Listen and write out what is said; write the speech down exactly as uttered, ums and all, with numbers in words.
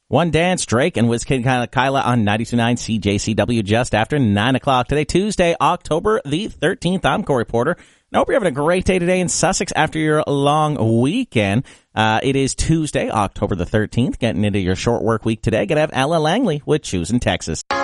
One Dance, Drake, and WizKid Kyla on ninety-two point nine C J C W just after nine o'clock. Today, Tuesday, October the thirteenth. I'm Corey Porter. I hope you're having a great day today in Sussex after your long weekend. Uh, it is Tuesday, October the thirteenth, getting into your short work week today. Gonna have Ella Langley with Choosing Texas.